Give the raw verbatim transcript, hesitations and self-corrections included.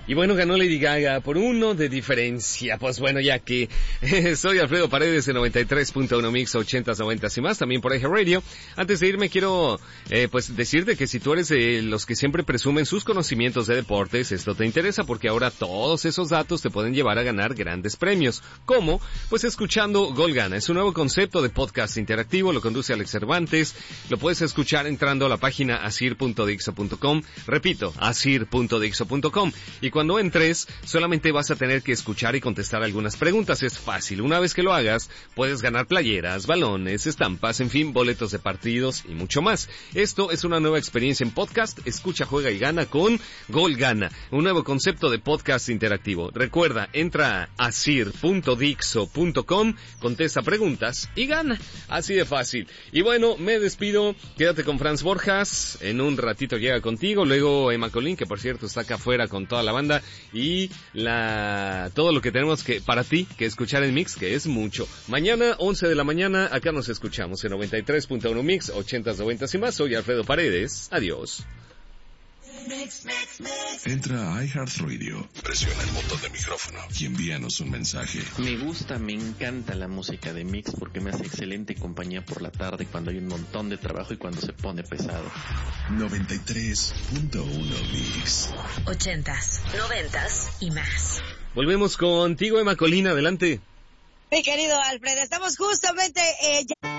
Y bueno, ganó Lady Gaga por uno de diferencia. Pues bueno, ya que eh, soy Alfredo Paredes de noventa y tres punto uno Mix, ochentas, noventas y más, también por Eje Radio. Antes de irme quiero eh, pues decirte que si tú eres de los que siempre presumen sus conocimientos de deportes, esto te interesa porque ahora todos esos datos te pueden llevar a ganar grandes premios. ¿Cómo? Pues escuchando Gol Gana. Es un nuevo concepto de podcast interactivo, lo conduce Alex Cervantes. Lo puedes escuchar entrando a la página asir punto dixo punto com. Repito, asir punto dixo punto com. Y cuando entres, solamente vas a tener que escuchar y contestar algunas preguntas. Es fácil. Una vez que lo hagas, puedes ganar playeras, balones, estampas, en fin, boletos de partidos y mucho más. Esto es una nueva experiencia en podcast. Escucha, juega y gana con Gol Gana, un nuevo concepto de podcast interactivo. Recuerda, entra a asir punto dixo punto com, contesta preguntas y gana. Así de fácil. Y bueno, me despido. Quédate con Franz Borjas. En un ratito llega contigo. Luego Emma Colín, que por cierto está acá afuera con toda la banda. Y la todo lo que tenemos que para ti que escuchar en Mix, que es mucho. Mañana, once de la mañana, acá nos escuchamos en noventa y tres punto uno Mix, ochentas, noventas y más. Soy Alfredo Paredes. Adiós. Mix, mix, mix. Entra a iHeartRadio, presiona el botón de micrófono y envíanos un mensaje. Me gusta, me encanta la música de Mix porque me hace excelente compañía por la tarde cuando hay un montón de trabajo y cuando se pone pesado. noventa y tres punto uno Mix. Ochentas, noventas y más. Volvemos contigo, Emma Colina, adelante. Mi querido Alfred, estamos justamente... Eh, ya...